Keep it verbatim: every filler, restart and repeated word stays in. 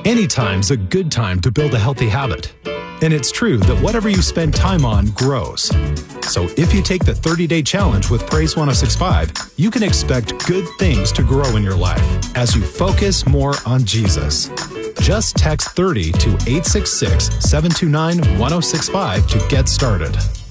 Anytime's a good time to build a healthy habit. And it's true that whatever you spend time on grows. So if you take the thirty-day challenge with Praise one oh six point five, you can expect good things to grow in your life as you focus more on Jesus. Just text thirty to eight six six, seven two nine, one oh six five to get started.